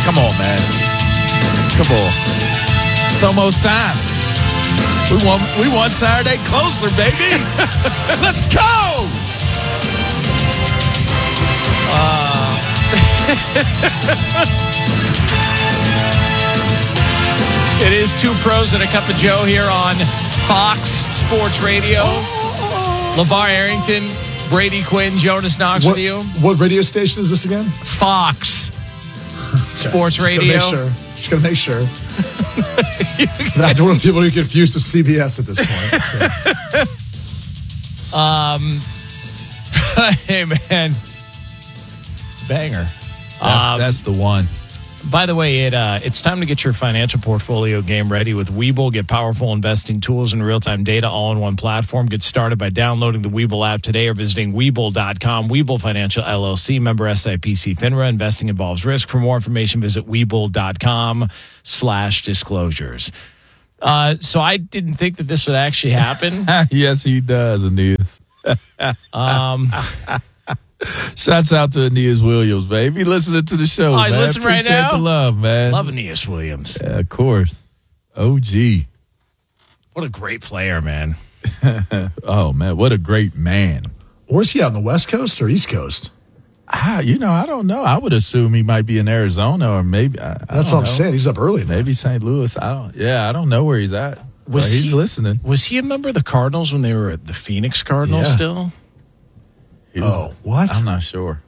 Come on, man. Come on. It's almost time. We want Saturday closer, baby. Let's go. It is Two Pros and a Cup of Joe here on Fox Sports Radio. LeVar Arrington, Brady Quinn, Jonas Knox with you. What radio station is this again? Fox Sports Radio. Just gotta make sure. I don't want people to get confused with CBS at this point. So. Hey, man. It's a banger. That's the one. By the way, it's time to get your financial portfolio game ready with Webull. Get powerful investing tools and real-time data all in one platform. Get started by downloading the Webull app today or visiting Webull.com. Webull Financial LLC, member SIPC FINRA. Investing involves risk. For more information, visit Webull.com/disclosures. So I didn't think that this would actually happen. Yes, he does, Aeneas. Shouts out to Aeneas Williams, baby. Listening to the show, man. Listen right Appreciate now. the love, man. Love Aeneas Williams. Yeah, of course. OG. What a great player, man. Oh, man. What a great man. Where's he on the West Coast or East Coast? I don't know. I would assume he might be in Arizona or maybe. That's what I'm saying. He's up early then. Maybe St. Louis. I don't know where he's at. He's listening. Was he a member of the Cardinals when they were at the Phoenix Cardinals still? What? I'm not sure.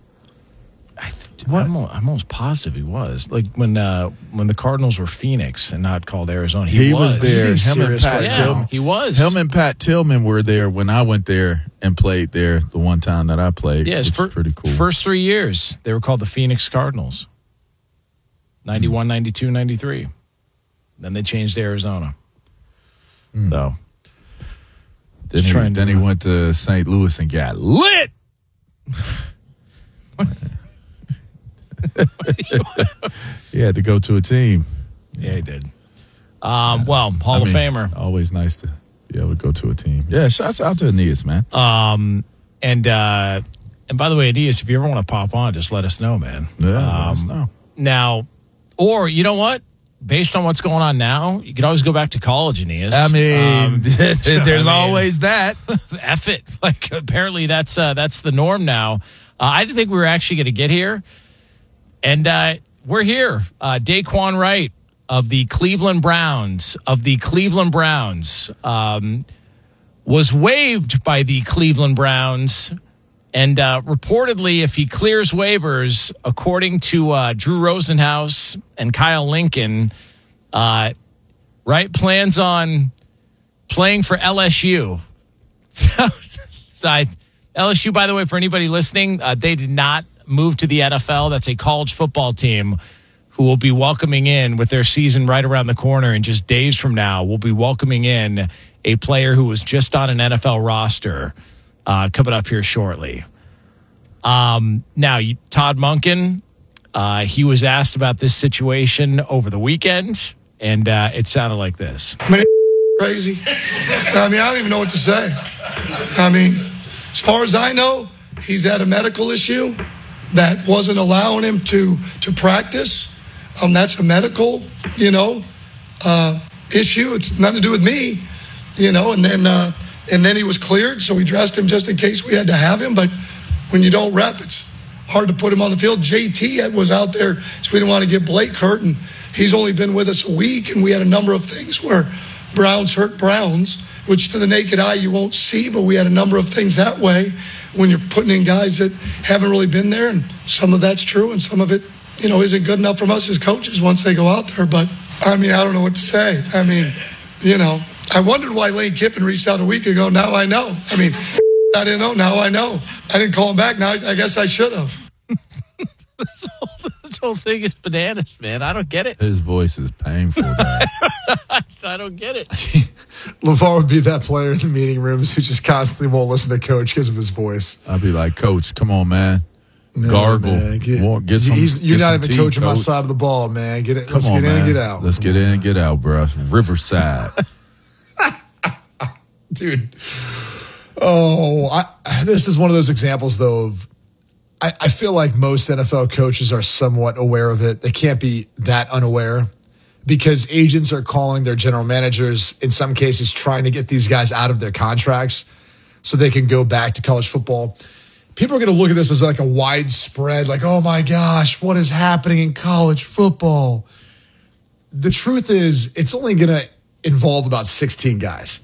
I'm almost positive he was. Like when the Cardinals were Phoenix and not called Arizona, he was there. Him and Pat Tillman. He was. Him and Pat Tillman were there when I went there and played there the one time that I played. Yeah, it's pretty cool. First 3 years, they were called the Phoenix Cardinals. 91, 92, 93. Then they changed to Arizona. So... Then he went to St. Louis and got lit. He had to go to a team. Yeah, he did. Hall of Famer. Always nice to be able to go to a team. Yeah, shouts out to Aeneas, man. And by the way, Aeneas, if you ever want to pop on, just let us know, man. Yeah, let us know. Now, or you know what? Based on what's going on now, you could always go back to college, Aeneas. I mean, there's always that. F it. Like, apparently that's the norm now. I didn't think we were actually going to get here. And we're here. Daquan Wright of the Cleveland Browns, was waived by the Cleveland Browns. And reportedly, if he clears waivers, according to Drew Rosenhaus and Kyle Lincoln, Wright plans on playing for LSU. LSU, by the way, for anybody listening, they did not move to the NFL. That's a college football team who will be welcoming in, with their season right around the corner and just days from now, will be welcoming in a player who was just on an NFL roster. Coming up here shortly. Now, Todd Monken, he was asked about this situation over the weekend, and it sounded like this. Man, crazy. I mean, I don't even know what to say. I mean, as far as I know, he's had a medical issue that wasn't allowing him to practice. That's a medical, issue. It's nothing to do with me, and then he was cleared, so we dressed him just in case we had to have him. But when you don't rep, it's hard to put him on the field. JT was out there, so we didn't want to get Blake hurt, and he's only been with us a week, and we had a number of things where Browns hurt Browns, which to the naked eye you won't see, but we had a number of things that way when you're putting in guys that haven't really been there, and some of that's true, and some of it, isn't good enough from us as coaches once they go out there. But, I don't know what to say. I wondered why Lane Kiffin reached out a week ago. Now I know. I didn't know. Now I know. I didn't call him back. Now I guess I should have. This whole thing is bananas, man. I don't get it. His voice is painful, man. I don't get it. LeVar would be that player in the meeting rooms who just constantly won't listen to Coach because of his voice. I'd be like, Coach, come on, man. Gargle. Man. You're not even coaching my side of the ball, man. Let's get in and get out. Let's get in and get out, bro. Riverside. Dude. This is one of those examples, though, of I feel like most NFL coaches are somewhat aware of it. They can't be that unaware because agents are calling their general managers, in some cases, trying to get these guys out of their contracts so they can go back to college football. People are going to look at this as like a widespread, like, oh my gosh, what is happening in college football? The truth is, it's only going to involve about 16 guys.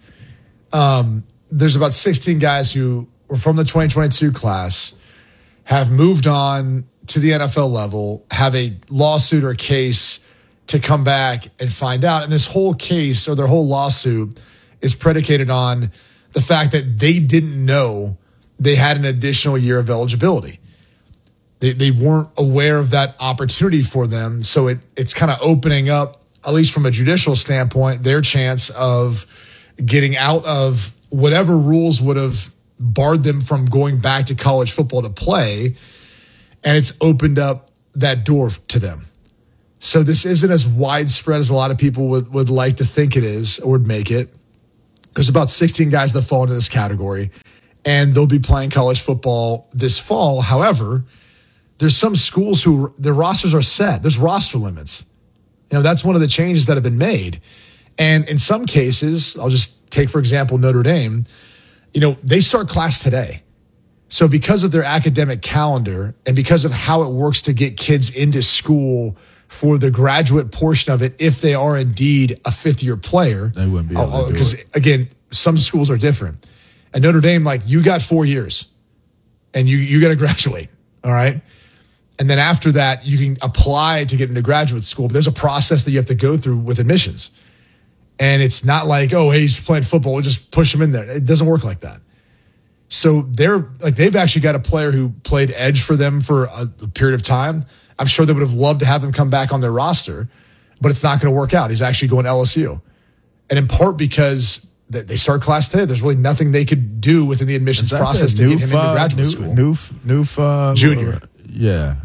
There's about 16 guys who were from the 2022 class, have moved on to the NFL level, have a lawsuit or case to come back and find out. And this whole case or their whole lawsuit is predicated on the fact that they didn't know they had an additional year of eligibility. They weren't aware of that opportunity for them. So it's kind of opening up, at least from a judicial standpoint, their chance of getting out of whatever rules would have barred them from going back to college football to play, and it's opened up that door to them. So this isn't as widespread as a lot of people would like to think it is or would make it. There's about 16 guys that fall into this category, and they'll be playing college football this fall. However, there's some schools who their rosters are set. There's roster limits. That's one of the changes that have been made. And in some cases, I'll just take, for example, Notre Dame, they start class today. So because of their academic calendar and because of how it works to get kids into school for the graduate portion of it, if they are indeed a fifth-year player. They wouldn't be able to do it. Because, again, some schools are different. At Notre Dame, you got 4 years, and you got to graduate, all right? And then after that, you can apply to get into graduate school. But there's a process that you have to go through with admissions. And it's not like, oh, hey, he's playing football, we'll just push him in there. It doesn't work like that. So they've actually got a player who played edge for them for a period of time. I'm sure they would have loved to have him come back on their roster, but it's not going to work out. He's actually going to LSU. And in part because they start class today, there's really nothing they could do within the admissions process to get him into graduate school. Junior. Yeah.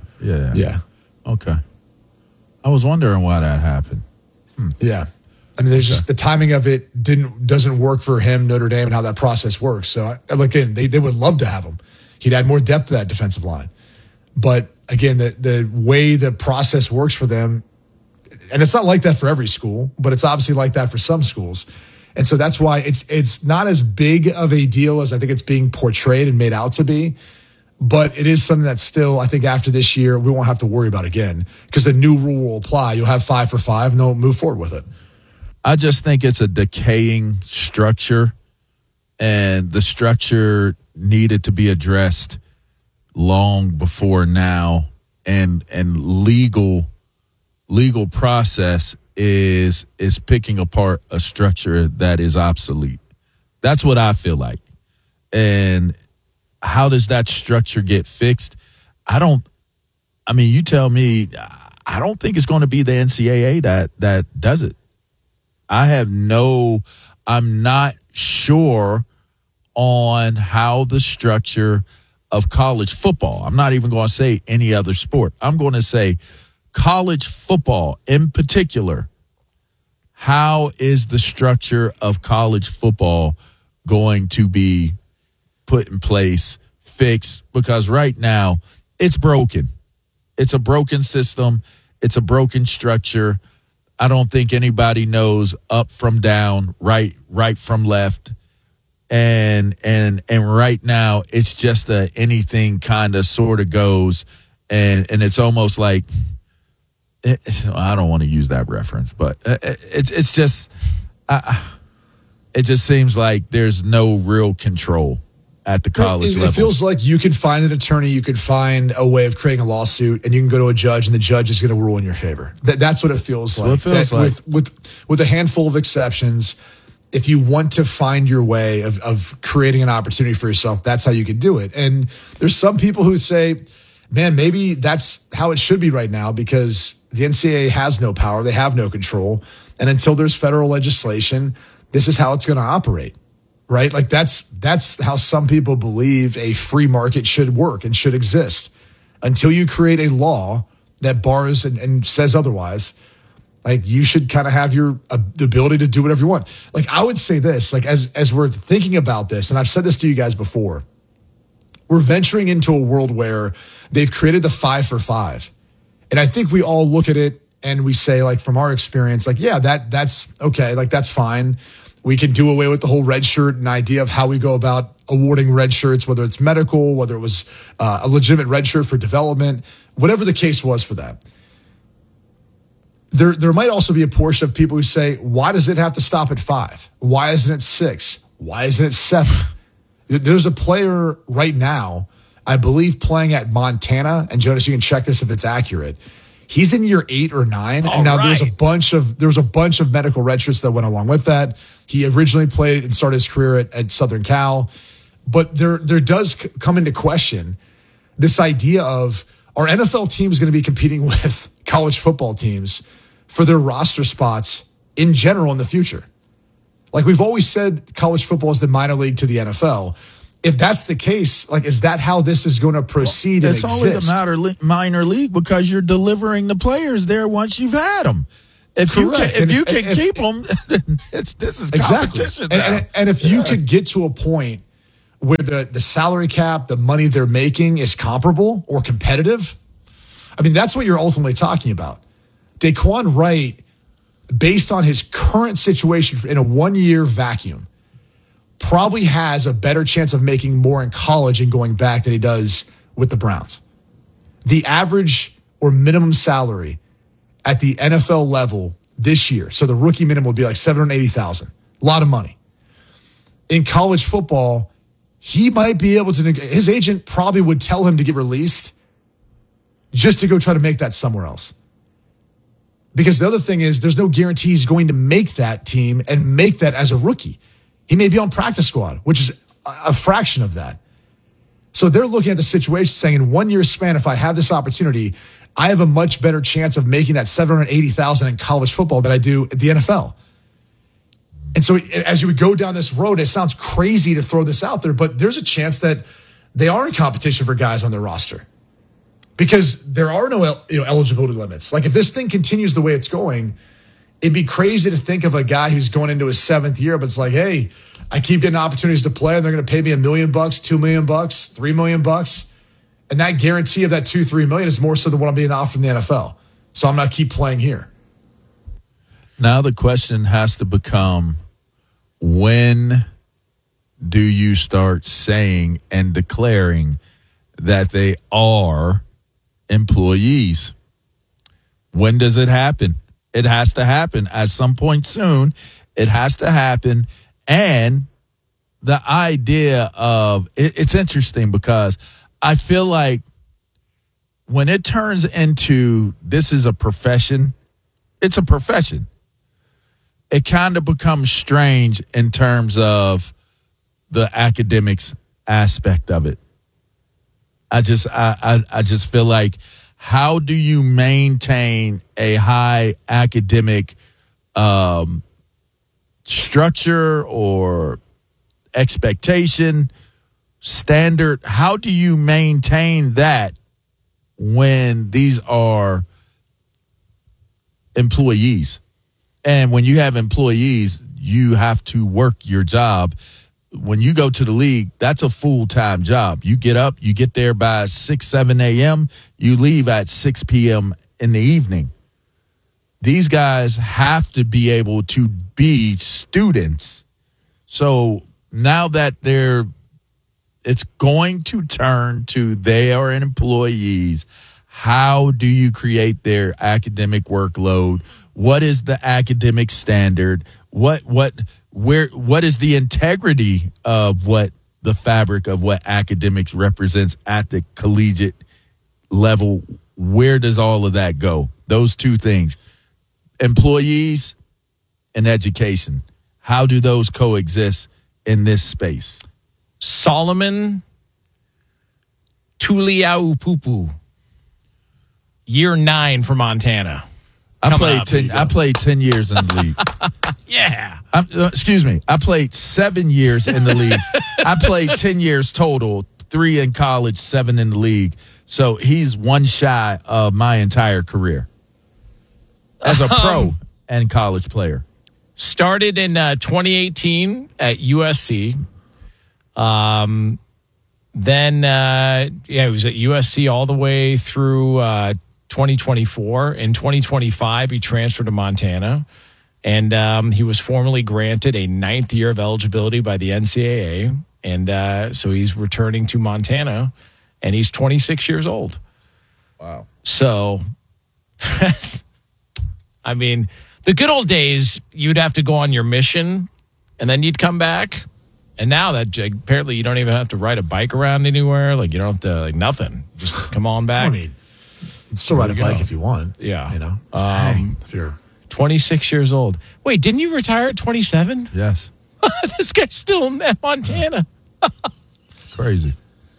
Okay. I was wondering why that happened. Yeah. I mean, there's just the timing of it doesn't work for him, Notre Dame, and how that process works. So, again, they would love to have him. He'd add more depth to that defensive line. But, again, the way the process works for them, and it's not like that for every school, but it's obviously like that for some schools. And so that's why it's not as big of a deal as I think it's being portrayed and made out to be. But it is something that still, I think after this year, we won't have to worry about again because the new rule will apply. You'll have 5 for 5, and they'll move forward with it. I just think it's a decaying structure, and the structure needed to be addressed long before now. And legal process is picking apart a structure that is obsolete. That's what I feel like. And how does that structure get fixed? You tell me. I don't think it's going to be the NCAA that does it. I'm not sure on how the structure of college football, I'm not even going to say any other sport. I'm going to say college football in particular. How is the structure of college football going to be put in place, fixed? Because right now it's broken. It's a broken system. It's a broken structure. I don't think anybody knows up from down, right from left. And right now it's just anything kind of sort of goes. And it's almost like, I don't want to use that reference, but it's just, it just seems like there's no real control at the college level. It feels like you can find an attorney, you could find a way of creating a lawsuit, and you can go to a judge, and the judge is going to rule in your favor. That's what it feels like. With a handful of exceptions, if you want to find your way of creating an opportunity for yourself, that's how you could do it. And there's some people who say, man, maybe that's how it should be right now because the NCAA has no power. They have no control. And until there's federal legislation, this is how it's going to operate. Right? Like that's how some people believe a free market should work and should exist. Until you create a law that bars and says otherwise, like you should kind of have the ability to do whatever you want. Like I would say this, like as we're thinking about this, and I've said this to you guys before, We're venturing into a world where they've created the 5 for 5. And I think we all look at it and we say, like, from our experience, like, yeah, that's okay. Like, that's fine. We can do away with the whole red shirt and idea of how we go about awarding red shirts, whether it's medical, whether it was a legitimate red shirt for development, whatever the case was for that. There might also be a portion of people who say, why does it have to stop at 5? Why isn't it 6? Why isn't it 7? There's a player right now, I believe, playing at Montana, and Jonas, you can check this if it's accurate. He's in year 8 or 9, and now there was a bunch of medical redshirts that went along with that. He originally played and started his career at Southern Cal, but there does come into question this idea of, are NFL teams going to be competing with college football teams for their roster spots in general in the future? Like, we've always said college football is the minor league to the NFL. If that's the case, like, is that how this is going to proceed and exist? It's only the minor league because you're delivering the players there once you've had them. If you can keep them, this is competition now. And if you could get to a point where the salary cap, the money they're making is comparable or competitive, I mean, that's what you're ultimately talking about. Daquan Wright, based on his current situation in a 1-year vacuum, probably has a better chance of making more in college and going back than he does with the Browns. The average or minimum salary at the NFL level this year, so the rookie minimum would be like $780,000. A lot of money. In college football, he might be able to, his agent probably would tell him to get released just to go try to make that somewhere else. Because the other thing is, there's no guarantee he's going to make that team and make that as a rookie. He may be on practice squad, which is a fraction of that. So they're looking at the situation saying, in 1 year span, if I have this opportunity, I have a much better chance of making that $780,000 in college football than I do at the NFL. And so as you would go down this road, it sounds crazy to throw this out there, but there's a chance that they are in competition for guys on their roster. Because there are no eligibility limits. Like, if this thing continues the way it's going, it'd be crazy to think of a guy who's going into his 7th year, but it's like, hey, I keep getting opportunities to play, and they're going to pay me $1 million, $2 million, $3 million, and that guarantee of that $2-3 million is more so than what I'm being offered from the NFL. So I'm not keep playing here. Now the question has to become, when do you start saying and declaring that they are employees? When does it happen? It has to happen at some point soon. It has to happen. And the idea of it's interesting because I feel like when it turns into this is a profession, it's a profession. It kind of becomes strange in terms of the academics aspect of it. I just feel like, how do you maintain a high academic structure or expectation standard? How do you maintain that when these are employees? And when you have employees, you have to work your job. When you go to the league, that's a full-time job. You get up, you get there by 6, 7 a.m., you leave at 6 p.m. in the evening. These guys have to be able to be students. So now that it's going to turn to they are employees, how do you create their academic workload? What is the academic standard? What is the integrity of what the fabric of what academics represents at the collegiate level? Where does all of that go? Those two things, employees and education. How do those coexist in this space? Solomon Tuliaupupu, year 9 for Montana. I played 10 years in the league. Yeah. Excuse me. I played 7 years in the league. I played 10 years total, 3 in college, 7 in the league. So he's one shy of my entire career as a pro and college player. Started in 2018 at USC. Then, he was at USC all the way through 2024. In 2025, he transferred to Montana, and he was formally granted a 9th year of eligibility by the NCAA. And so he's returning to Montana, and he's 26 years old. Wow. So, I mean, the good old days, you'd have to go on your mission, and then you'd come back. And now that apparently you don't even have to ride a bike around anywhere. Like, you don't have to, like, nothing. Just come on back. I mean, you can still ride a bike if you want. Yeah. You know? If you're 26 years old. Wait, didn't you retire at 27? yes. This guy's still in Montana. Crazy.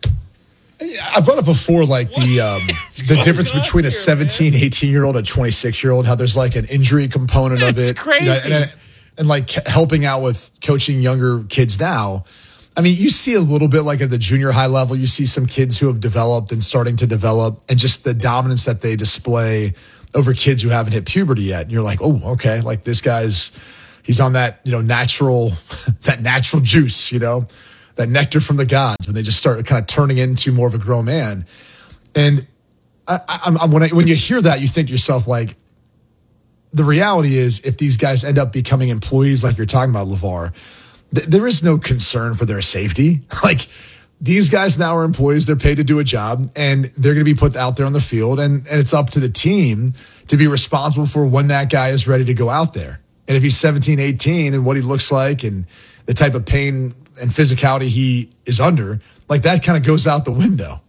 I brought up before, like, the difference between a 17, 18-year-old and a 26-year-old, how there's, like, an injury component of it. It's crazy. And like, helping out with coaching younger kids now. I mean, you see a little bit, like, at the junior high level, you see some kids who have developed and starting to develop, and just the dominance that they display over kids who haven't hit puberty yet. And you're like, oh, okay, like, this guy's, he's on that, natural, that natural juice, that nectar from the gods, when they just start kind of turning into more of a grown man. And when you hear that, you think to yourself, like, the reality is, if these guys end up becoming employees like you're talking about, LeVar, there is no concern for their safety. Like, these guys now are employees. They're paid to do a job, and they're going to be put out there on the field, and it's up to the team to be responsible for when that guy is ready to go out there. And if he's 17, 18, and what he looks like and the type of pain and physicality he is under, like, that kind of goes out the window.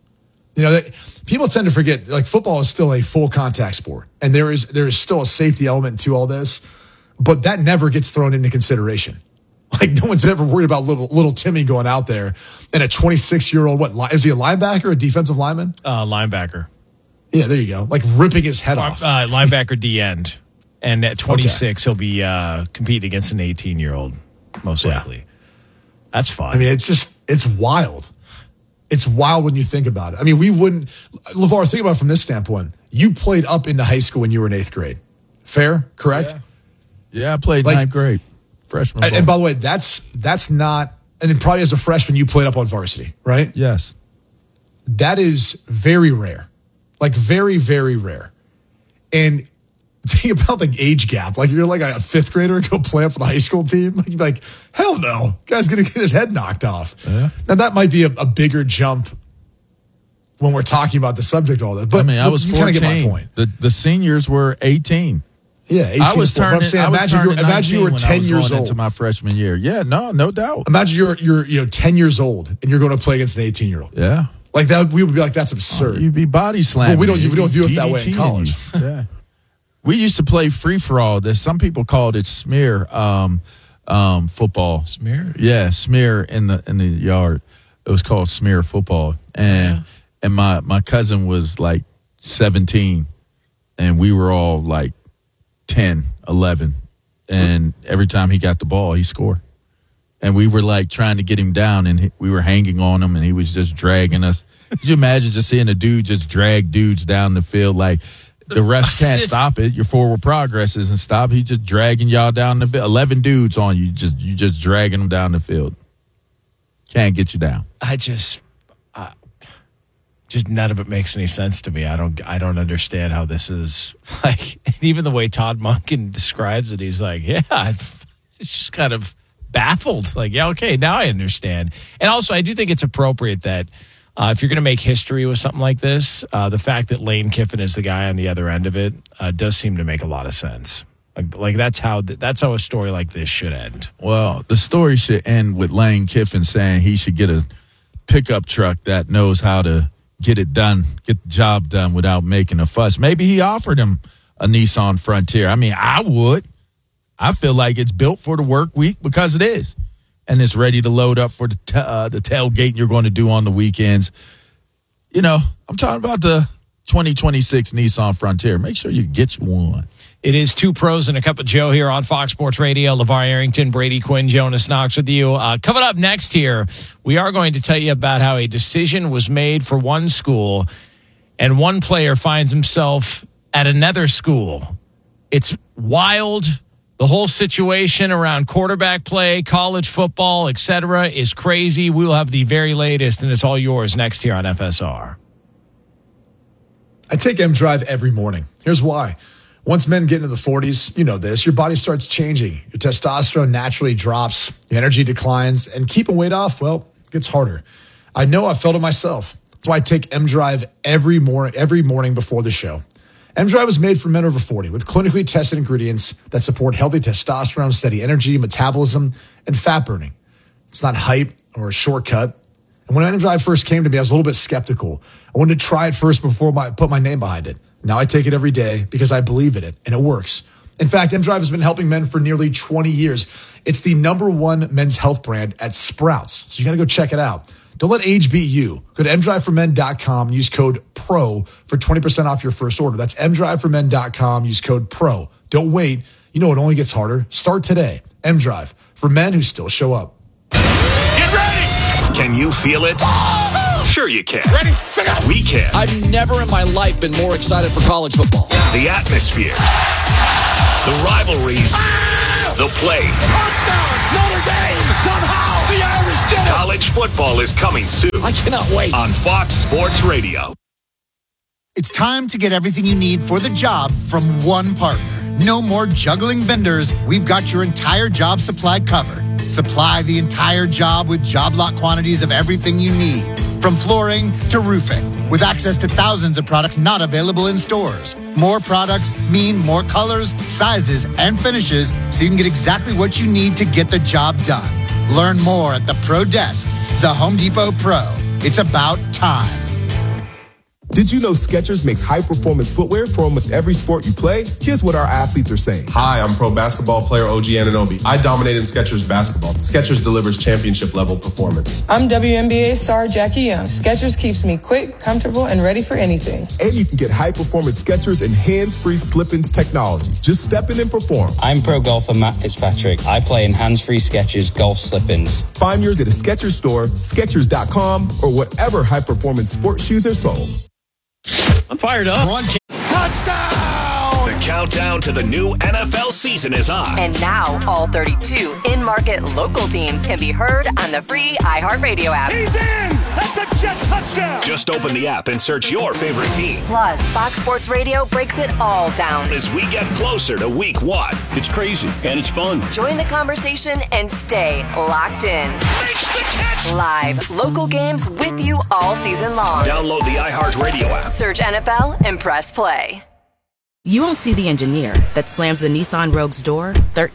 People tend to forget, like, football is still a full contact sport, and there is still a safety element to all this, but that never gets thrown into consideration. Like, no one's ever worried about little Timmy going out there, and a 26-year-old, what, is he a linebacker, a defensive lineman? Linebacker. Yeah, there you go. Like, ripping his head off. Linebacker D-end. And at 26, he'll be competing against an 18-year-old, most likely. That's fun. I mean, it's wild. It's wild when you think about it. I mean, LeVar, think about it from this standpoint. You played up into high school when you were in 8th grade. Fair? Correct? Yeah, I played 9th grade. Freshman ball. And by the way, that's not, and then probably as a freshman, you played up on varsity, right? Yes. That is very rare. Like, very, very rare. And think about the age gap. Like, you're like a 5th grader go play up for the high school team. Like, you'd be like, hell no. Guy's going to get his head knocked off. Yeah. Now, that might be a bigger jump when we're talking about the subject of all that. But I mean, I was 14. You kind of get my point. The seniors were 18. Yeah, 18. I was turning. Imagine you were 10 years old into my freshman year. Yeah, no doubt. Imagine you're 10 years old and you're going to play against an 18-year-old. Yeah, like that. We would be like, that's absurd. You'd be body slamming. Well, we don't view it that way in college. Yeah, we used to play free for all. Some people called it smear football. Smear. Yeah, smear in the yard. It was called smear football, and my cousin was like 17, and we were all like 10, 11, and every time he got the ball, he scored. And we were like trying to get him down, and we were hanging on him, and he was just dragging us. Could you imagine just seeing a dude just drag dudes down the field? Like, the refs can't stop it. Your forward progress isn't stopped. He's just dragging y'all down the field. 11 dudes on you, just dragging them down the field. Can't get you down. Just none of it makes any sense to me. I don't understand how this is, like, even the way Todd Monken describes it, he's like, yeah, it's just kind of baffled. Like, yeah, okay, now I understand. And also, I do think it's appropriate that if you're going to make history with something like this, the fact that Lane Kiffin is the guy on the other end of it does seem to make a lot of sense. Like that's how a story like this should end. Well, the story should end with Lane Kiffin saying he should get a pickup truck that knows how to get it done, get the job done without making a fuss. Maybe he offered him a Nissan Frontier. I mean, I would. I feel like it's built for the work week because it is. And it's ready to load up for the tailgate you're going to do on the weekends. I'm talking about the 2026 Nissan Frontier. Make sure you get you one. It is Two Pros and a Cup of Joe here on Fox Sports Radio. LeVar Arrington, Brady Quinn, Jonas Knox with you. Coming up next here, we are going to tell you about how a decision was made for one school and one player finds himself at another school. It's wild. The whole situation around quarterback play, college football, etc., is crazy. We will have the very latest, and it's all yours next here on FSR. I take M-Drive every morning. Here's why. Once men get into the 40s, you know this, your body starts changing. Your testosterone naturally drops, your energy declines, and keeping weight off, well, it gets harder. I know I felt it myself. That's why I take M-Drive every morning before the show. M-Drive is made for men over 40 with clinically tested ingredients that support healthy testosterone, steady energy, metabolism, and fat burning. It's not hype or a shortcut. And when M-Drive first came to me, I was a little bit skeptical. I wanted to try it first before I put my name behind it. Now I take it every day because I believe in it, and it works. In fact, M-Drive has been helping men for nearly 20 years. It's the #1 men's health brand at Sprouts, so you got to go check it out. Don't let age beat you. Go to mdriveformen.com and use code PRO for 20% off your first order. That's mdriveformen.com. Use code PRO. Don't wait. You know it only gets harder. Start today. M-Drive, for men who still show up. Get ready! Can you feel it? Sure you can. Ready? We can. I've never in my life been more excited for college football. The atmospheres. The rivalries. The plays. Touchdown! Notre Dame! Somehow the Irish did it! College football is coming soon. I cannot wait. On Fox Sports Radio. It's time to get everything you need for the job from one partner. No more juggling vendors. We've got your entire job supply covered. Supply the entire job with job lot quantities of everything you need, from flooring to roofing, with access to thousands of products not available in stores. More products mean more colors, sizes, and finishes, so you can get exactly what you need to get the job done. Learn more at the Pro Desk, the Home Depot Pro. It's about time. Did you know Skechers makes high-performance footwear for almost every sport you play? Here's what our athletes are saying. Hi, I'm pro basketball player OG Anunoby. I dominate in Skechers basketball. Skechers delivers championship-level performance. I'm WNBA star Jackie Young. Skechers keeps me quick, comfortable, and ready for anything. And you can get high-performance Skechers and hands-free slip-ins technology. Just step in and perform. I'm pro golfer Matt Fitzpatrick. I play in hands-free Skechers golf slip-ins. Find yours at a Skechers store, Skechers.com, or whatever high-performance sports shoes are sold. I'm fired up. Touchdown! The countdown to the new NFL season is on. And now, all 32 in-market local teams can be heard on the free iHeartRadio app. He's in! That's a Jet touchdown! Just open the app and search your favorite team. Plus, Fox Sports Radio breaks it all down As we get closer to week 1. It's crazy, and it's fun. Join the conversation and stay locked in. Makes the catch! Live, local games with you all season long. Download the iHeartRadio app. Search NFL and press play. You won't see the engineer that slams the Nissan Rogue's door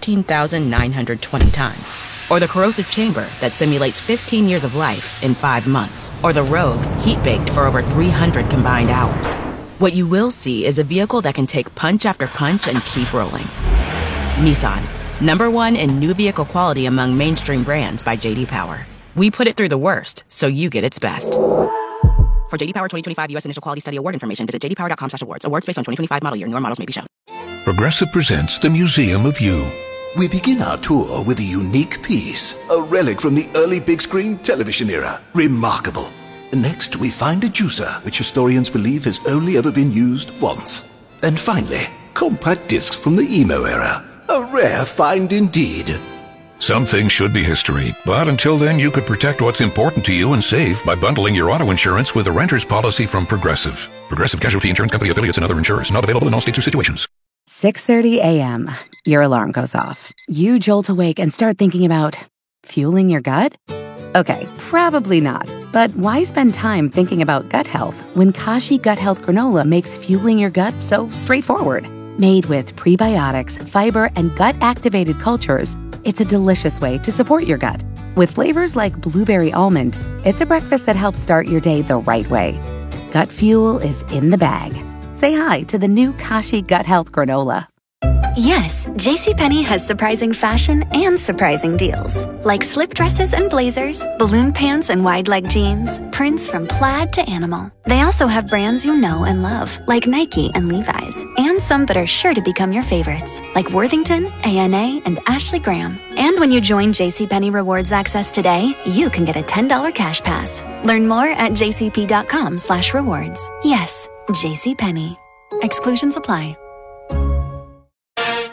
13,920 times. Or the corrosive chamber that simulates 15 years of life in 5 months. Or the Rogue heat-baked for over 300 combined hours. What you will see is a vehicle that can take punch after punch and keep rolling. Nissan, #1 in new vehicle quality among mainstream brands by J.D. Power. We put it through the worst, so you get its best. For J.D. Power 2025 U.S. Initial Quality Study Award information, visit jdpower.com/awards. Awards based on 2025 model year. Newer models may be shown. Progressive presents the Museum of You. We begin our tour with a unique piece, a relic from the early big screen television era. Remarkable. Next, we find a juicer, which historians believe has only ever been used once. And finally, compact discs from the emo era. A rare find indeed. Some things should be history, but until then you could protect what's important to you and save by bundling your auto insurance with a renter's policy from Progressive. Progressive Casualty Insurance Company affiliates and other insurers. Not available in all states or situations. 6:30 a.m. Your alarm goes off. You jolt awake and start thinking about fueling your gut? Okay, probably not. But why spend time thinking about gut health when Kashi Gut Health Granola makes fueling your gut so straightforward? Made with prebiotics, fiber, and gut-activated cultures, it's a delicious way to support your gut. With flavors like blueberry almond, it's a breakfast that helps start your day the right way. Gut fuel is in the bag. Say hi to the new Kashi Gut Health Granola. Yes, JCPenney has surprising fashion and surprising deals. Like slip dresses and blazers, balloon pants and wide leg jeans, prints from plaid to animal. They also have brands you know and love, like Nike and Levi's, and some that are sure to become your favorites, like Worthington, A&A, and Ashley Graham. And when you join JCPenney Rewards Access today, you can get a $10 cash pass. Learn more at jcp.com/rewards. Yes, JCPenney. Exclusions apply.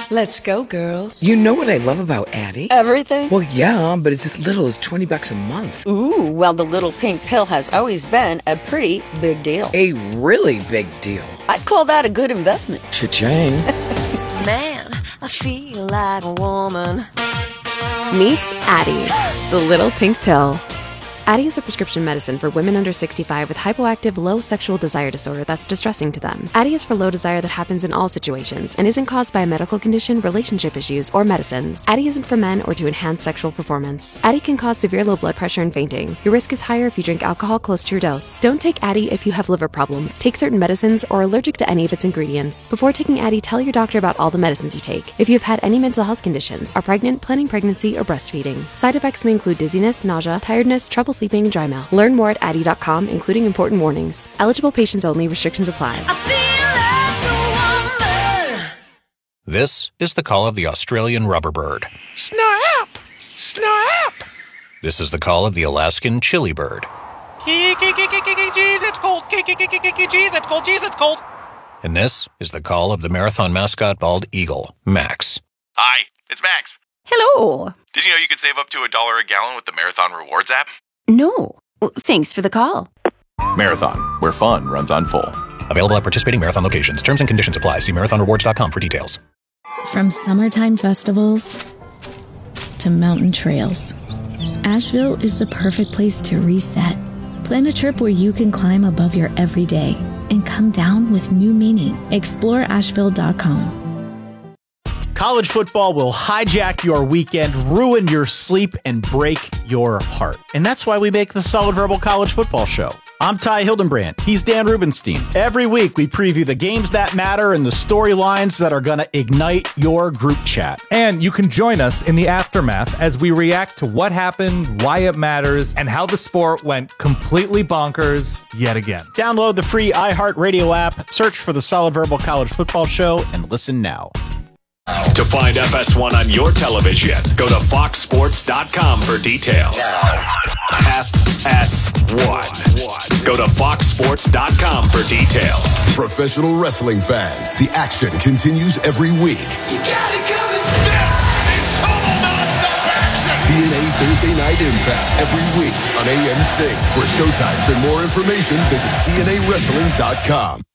Let's go, girls. You know what I love about Addie? Everything? Well, yeah, but it's as little as $20 a month. Ooh, well, the little pink pill has always been a pretty big deal. A really big deal. I'd call that a good investment. Cha-ching. Man, I feel like a woman. Meet Addie, the little pink pill. Addie is a prescription medicine for women under 65 with hypoactive low sexual desire disorder that's distressing to them. Addie is for low desire that happens in all situations and isn't caused by a medical condition, relationship issues, or medicines. Addie isn't for men or to enhance sexual performance. Addie can cause severe low blood pressure and fainting. Your risk is higher if you drink alcohol close to your dose. Don't take Addie if you have liver problems, take certain medicines, or are allergic to any of its ingredients. Before taking Addie, tell your doctor about all the medicines you take. If you have had any mental health conditions, are pregnant, planning pregnancy, or breastfeeding. Side effects may include dizziness, nausea, tiredness, trouble sleeping, and dry mouth. Learn more at Addie.com, including important warnings. Eligible patients only. Restrictions apply. This is the call of the Australian rubber bird. Snap! Snap! This is the call of the Alaskan chili bird. Jeez, it's cold. Jeez, it's cold. Jeez, it's cold. And this is the call of the marathon mascot bald eagle, Max. Hi, it's Max. Hello. Did you know you could save up to $1 a gallon with the Marathon Rewards app? No. Thanks for the call. Marathon, where fun runs on full. Available at participating marathon locations. Terms and conditions apply. See marathonrewards.com for details. From summertime festivals to mountain trails, Asheville is the perfect place to reset. Plan a trip where you can climb above your everyday and come down with new meaning. Explore Asheville.com. College football will hijack your weekend, ruin your sleep, and break your heart. And that's why we make the Solid Verbal College Football Show. I'm Ty Hildenbrand. He's Dan Rubenstein. Every week, we preview the games that matter and the storylines that are going to ignite your group chat. And you can join us in the aftermath as we react to what happened, why it matters, and how the sport went completely bonkers yet again. Download the free iHeartRadio app, search for the Solid Verbal College Football Show, and listen now. To find FS1 on your television, go to foxsports.com for details. FS1. Go to foxsports.com for details. Professional wrestling fans, the action continues every week. You got it coming. This is total non-stop action. TNA Thursday Night Impact every week on AMC. For showtimes and more information, visit TNAWrestling.com.